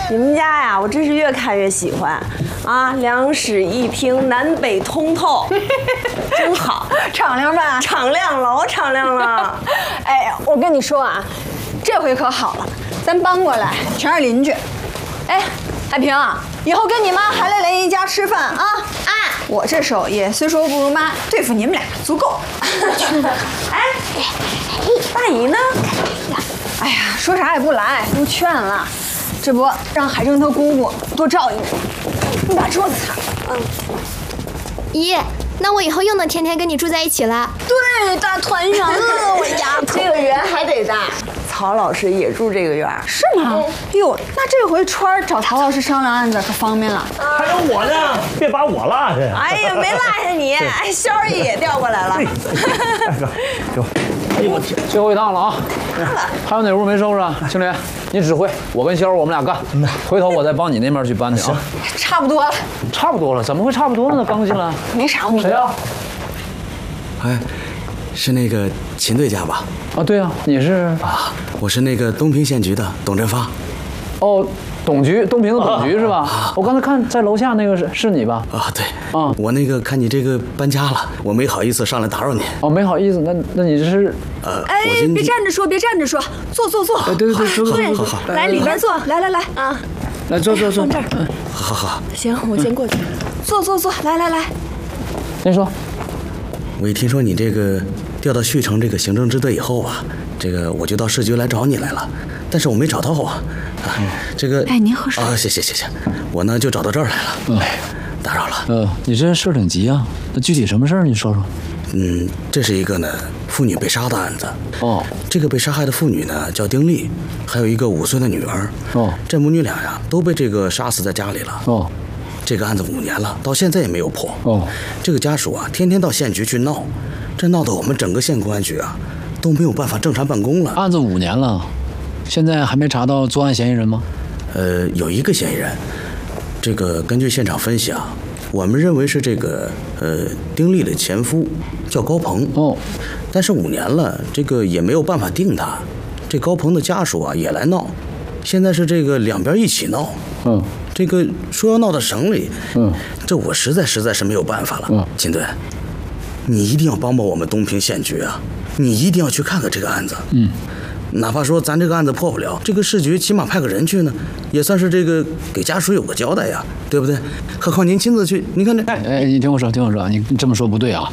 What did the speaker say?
你们家呀，我真是越看越喜欢啊！两室一厅，南北通透，真好， 敞亮吧？ 敞亮，老敞亮了。 哎，我跟你说啊，这回可好了，咱搬过来全是邻居。哎，海平，以后跟你妈韩蕾蕾一家吃饭啊！我这手艺虽说不如妈，对付你们俩足够。 哎，大姨呢？ 哎呀，说啥也不来，都劝了。这不让海生他姑姑多照应你。你把桌子擦了。 姨，那我以后又能天天跟你住在一起了。 对，大团圆了，我丫头。 这个园还得大。曹老师也住这个院儿， 是吗？哟，那这回川儿找曹老师商量案子可方便了。 还有我呢，别把我落下。 哎呀，没落下你，哎，肖儿也调过来了。 给我，哎呦我天！ 最后一趟了啊！还有哪屋没收拾啊？青莲，你指挥，我跟肖儿我们俩干。回头我再帮你那边去搬去啊。 差不多了。 差不多了，怎么会差不多呢？刚进来。 没啥误会。 谁啊？ 哎，是那个秦队家吧？ 啊，对啊，你是啊，我是那个东平县局的董振发。 哦，董局，东平的董局是吧？我刚才看在楼下那个是你吧？ 啊，对。 啊， 我那个看你这个搬家了，我没好意思上来打扰你。 哦，没好意思，那你这是？ 哎，别站着说，别站着说，坐。 哎，对，坐。好。 来里边坐，来啊， 来坐。 放这儿。 好。 行，我先过去。 坐，来。 您说。 我一听说你这个调到旭城这个行政支队以后吧，这个我就到市局来找你来了，但是我没找到啊。这个。 哎，您喝水啊，谢，我呢就找到这儿来了。打扰了。 你这事儿挺急啊，那具体什么事儿？你说说。 这是一个呢妇女被杀的案子。 哦， 这个被杀害的妇女呢叫丁丽，还有一个5岁的女儿。 哦， 这母女俩呀都被这个杀死在家里了。 哦， 这个案子5年了，到现在也没有破。 哦， 这个家属啊天天到县局去闹，这闹得我们整个县公安局啊都没有办法正常办公了。 案子5年了，现在还没查到作案嫌疑人吗？ 有一个嫌疑人，这个根据现场分析啊，我们认为是这个丁丽的前夫叫高鹏。 哦， 但是5年了，这个也没有办法定他。这高鹏的家属啊也来闹，现在是这个两边一起闹。这个说要闹到省里。这我实在是没有办法了。秦队，你一定要帮我们东平县局啊，你一定要去看看这个案子。哪怕说咱这个案子破不了，这个市局起码派个人去呢，也算是这个给家属有个交代呀，对不对？何况您亲自去，您看这。 哎，你听我说，你这么说不对啊。